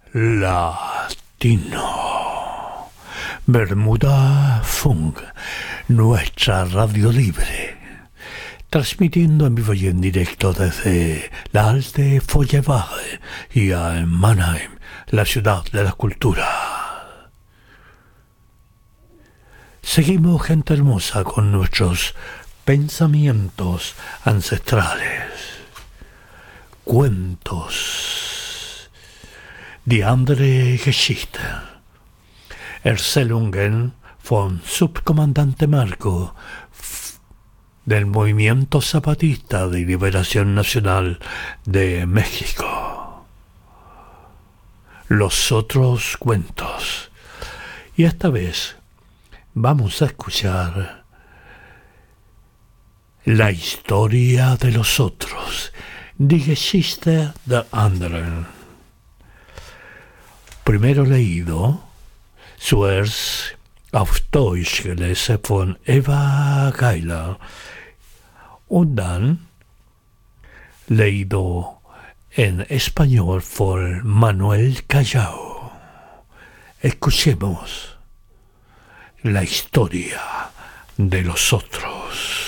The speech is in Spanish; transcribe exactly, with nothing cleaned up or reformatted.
Latino. Bermuda Funk, nuestra radio libre. Transmitiendo en vivo y en directo desde la Alte Feuerwache y en Mannheim, la ciudad de la cultura. Seguimos, gente hermosa, con nuestros pensamientos ancestrales. Cuentos. Die andere Geschichte. Erzählungen von Subcomandante Marco del Movimiento Zapatista de Liberación Nacional de México. Los otros cuentos. Y esta vez vamos a escuchar la historia de los otros. Die Geschichte der anderen. Primero leído, zuerst auf Deutsch gelesen von Eva Geiler und dann leído en español por Manuel Callao. Escuchemos la historia de los otros.